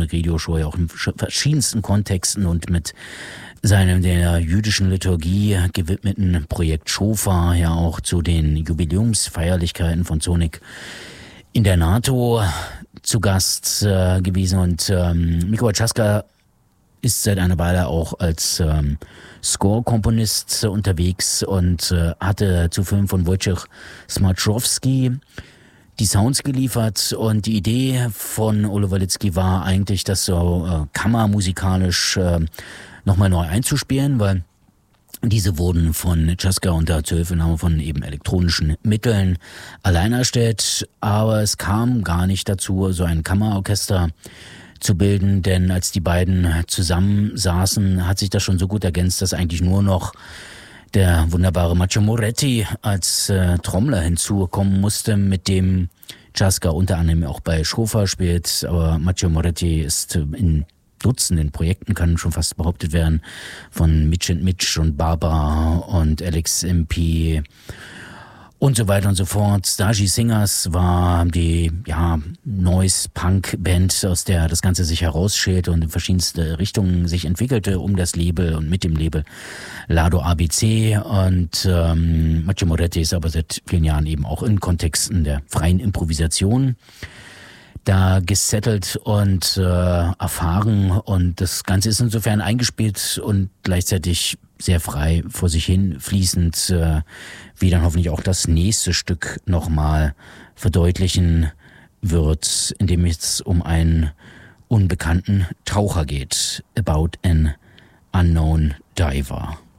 Sonic Radio Show ja auch in verschiedensten Kontexten und mit seinem der jüdischen Liturgie gewidmeten Projekt Shofar ja auch zu den Jubiläumsfeierlichkeiten von Sonic in der NATO zu Gast gewesen. Und Mikołaj Czaska ist seit einer Weile auch als Score-Komponist unterwegs und hatte zu Filmen von Wojciech Smarzowski die Sounds geliefert. Und die Idee von Ole Walicki war eigentlich, das so kammermusikalisch nochmal neu einzuspielen, weil diese wurden von Czaska unter Zuhilfenahme von eben elektronischen Mitteln allein erstellt. Aber es kam gar nicht dazu, so ein Kammerorchester zu bilden, denn als die beiden zusammensaßen, hat sich das schon so gut ergänzt, dass eigentlich nur noch der wunderbare Macio Moretti als Trommler hinzukommen musste, mit dem Czaska unter anderem auch bei Shofar spielt. Aber Macio Moretti ist in Dutzenden Projekten, kann schon fast behauptet werden, von Mitch and Mitch und Barbara und Alex MP und so weiter und so fort. Stasi Singers war die Noise-Punk-Band, aus der das Ganze sich herausschält und in verschiedenste Richtungen sich entwickelte um das Label und mit dem Label Lado ABC. Und Macio Moretti ist aber seit vielen Jahren eben auch in Kontexten der freien Improvisation da gesettelt und erfahren, und das Ganze ist insofern eingespielt und gleichzeitig sehr frei vor sich hin fließend, wie dann hoffentlich auch das nächste Stück nochmal verdeutlichen wird, in dem es um einen unbekannten Taucher geht. About an Unknown Diver.